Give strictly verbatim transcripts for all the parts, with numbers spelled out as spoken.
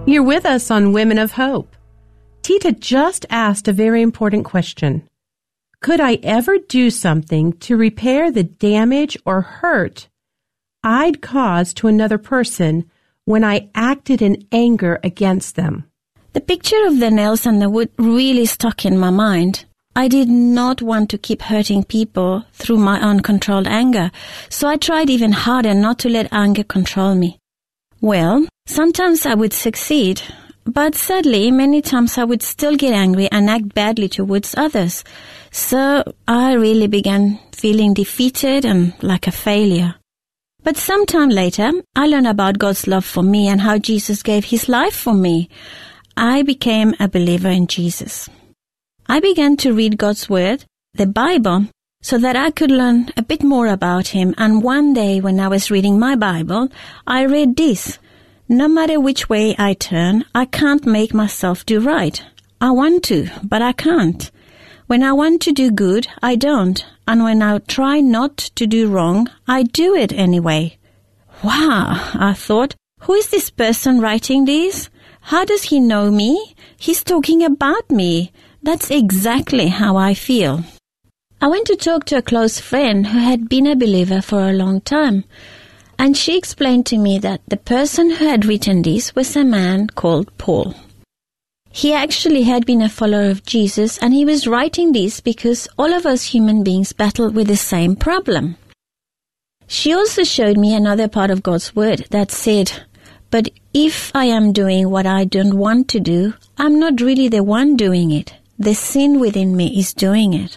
You're with us on Women of Hope. Tita just asked a very important question. Could I ever do something to repair the damage or hurt I'd caused to another person when I acted in anger against them? The picture of the nails and the wood really stuck in my mind. I did not want to keep hurting people through my uncontrolled anger, so I tried even harder not to let anger control me. Well, sometimes I would succeed, but sadly, many times I would still get angry and act badly towards others. So I really began feeling defeated and like a failure. But sometime later, I learned about God's love for me and how Jesus gave his life for me. I became a believer in Jesus. I began to read God's Word, the Bible, so that I could learn a bit more about him. And one day when I was reading my Bible, I read this: no matter which way I turn, I can't make myself do right. I want to, but I can't. When I want to do good, I don't. And when I try not to do wrong, I do it anyway. Wow, I thought, who is this person writing this? How does he know me? He's talking about me. That's exactly how I feel. I went to talk to a close friend who had been a believer for a long time, and she explained to me that the person who had written this was a man called Paul. He actually had been a follower of Jesus, and he was writing this because all of us human beings battle with the same problem. She also showed me another part of God's Word that said, but if I am doing what I don't want to do, I'm not really the one doing it. The sin within me is doing it.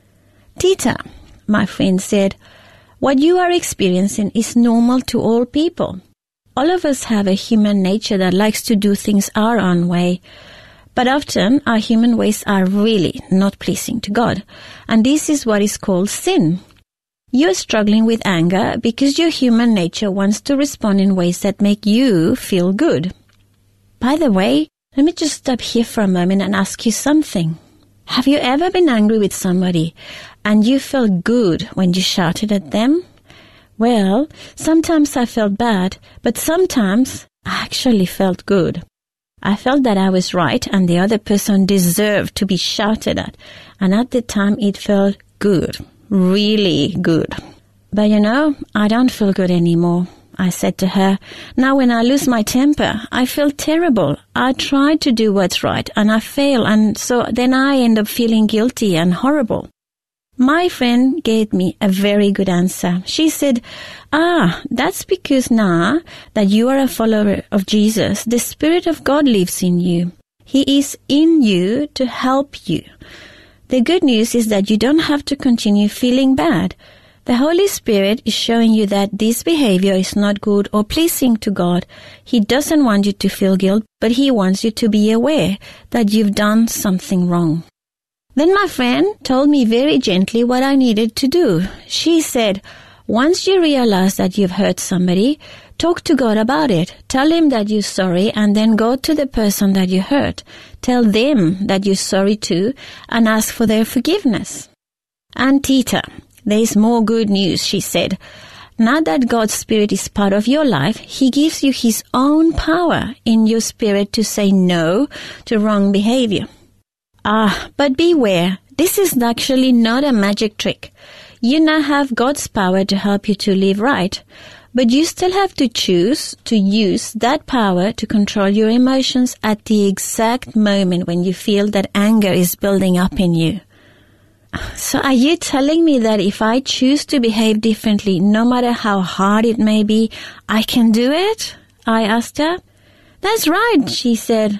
Tita, my friend said, what you are experiencing is normal to all people. All of us have a human nature that likes to do things our own way, but often our human ways are really not pleasing to God, and this is what is called sin. You're struggling with anger because your human nature wants to respond in ways that make you feel good. By the way, let me just stop here for a moment and ask you something. Have you ever been angry with somebody and you felt good when you shouted at them? Well, sometimes I felt bad, but sometimes I actually felt good. I felt that I was right and the other person deserved to be shouted at, and at the time it felt good. Really good. But you know, I don't feel good anymore, I said to her. Now when I lose my temper, I feel terrible. I try to do what's right and I fail, and so then I end up feeling guilty and horrible. My friend gave me a very good answer. She said, ah, that's because now that you are a follower of Jesus, the Spirit of God lives in you. He is in you to help you. The good news is that you don't have to continue feeling bad. The Holy Spirit is showing you that this behavior is not good or pleasing to God. He doesn't want you to feel guilt, but He wants you to be aware that you've done something wrong. Then my friend told me very gently what I needed to do. She said, once you realize that you've hurt somebody, talk to God about it. Tell Him that you're sorry, and then go to the person that you hurt. Tell them that you're sorry too and ask for their forgiveness. And Tita, there's more good news, she said. Now that God's Spirit is part of your life, He gives you His own power in your spirit to say no to wrong behavior. Ah, but beware, this is actually not a magic trick. You now have God's power to help you to live right, but you still have to choose to use that power to control your emotions at the exact moment when you feel that anger is building up in you. So are you telling me that if I choose to behave differently, no matter how hard it may be, I can do it? I asked her. That's right, she said.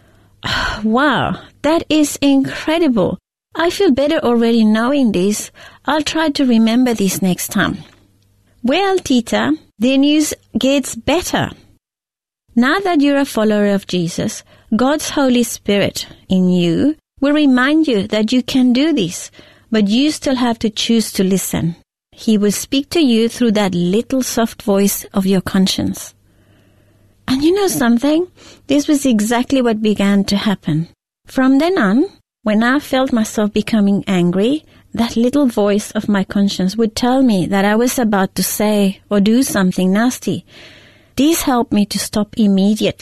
Wow, that is incredible. I feel better already knowing this. I'll try to remember this next time. Well, Tita, the news gets better. Now that you're a follower of Jesus, God's Holy Spirit in you will remind you that you can do this, but you still have to choose to listen. He will speak to you through that little soft voice of your conscience. And you know something? This was exactly what began to happen. From then on, when I felt myself becoming angry, that little voice of my conscience would tell me that I was about to say or do something nasty. This helped me to stop immediately.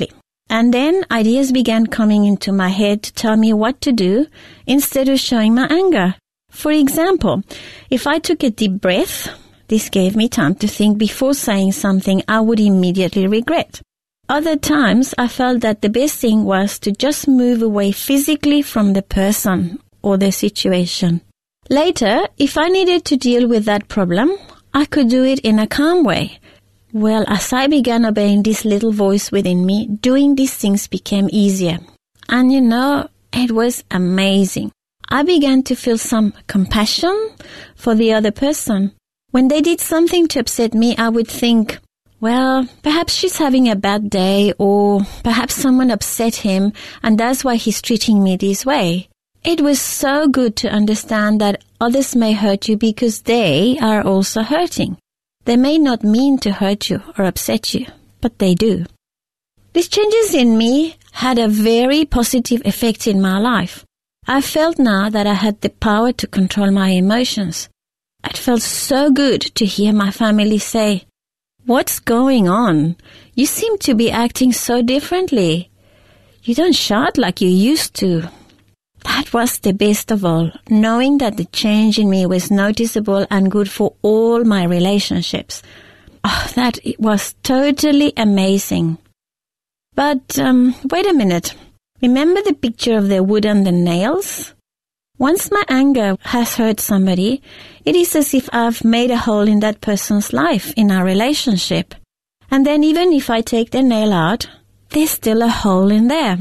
And then ideas began coming into my head to tell me what to do instead of showing my anger. For example, if I took a deep breath, this gave me time to think before saying something I would immediately regret. Other times, I felt that the best thing was to just move away physically from the person or the situation. Later, if I needed to deal with that problem, I could do it in a calm way. Well, as I began obeying this little voice within me, doing these things became easier. And you know, it was amazing. I began to feel some compassion for the other person. When they did something to upset me, I would think, well, perhaps she's having a bad day, or perhaps someone upset him and that's why he's treating me this way. It was so good to understand that others may hurt you because they are also hurting. They may not mean to hurt you or upset you, but they do. These changes in me had a very positive effect in my life. I felt now that I had the power to control my emotions. It felt so good to hear my family say, "What's going on? You seem to be acting so differently. You don't shout like you used to." That was the best of all, knowing that the change in me was noticeable and good for all my relationships. Oh, that was totally amazing. But um, wait a minute. Remember the picture of the wood and the nails? Once my anger has hurt somebody, it is as if I've made a hole in that person's life, in our relationship. And then even if I take the nail out, there's still a hole in there.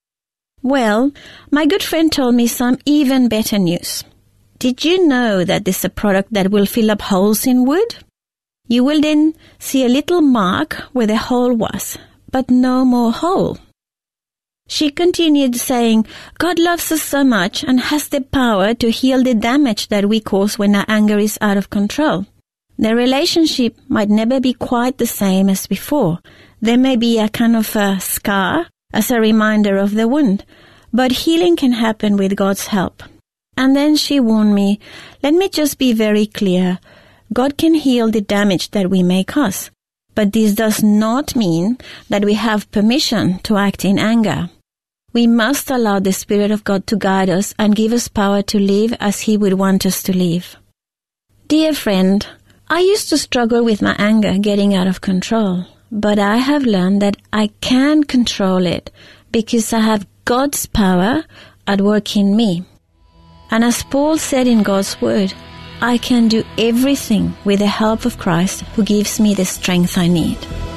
Well, my good friend told me some even better news. Did you know that there's a product that will fill up holes in wood? You will then see a little mark where the hole was, but no more hole. She continued saying, God loves us so much and has the power to heal the damage that we cause when our anger is out of control. The relationship might never be quite the same as before. There may be a kind of a scar as a reminder of the wound, but healing can happen with God's help. And then she warned me, let me just be very clear. God can heal the damage that we may cause, but this does not mean that we have permission to act in anger. We must allow the Spirit of God to guide us and give us power to live as He would want us to live. Dear friend, I used to struggle with my anger getting out of control, but I have learned that I can control it because I have God's power at work in me. And as Paul said in God's Word, I can do everything with the help of Christ who gives me the strength I need.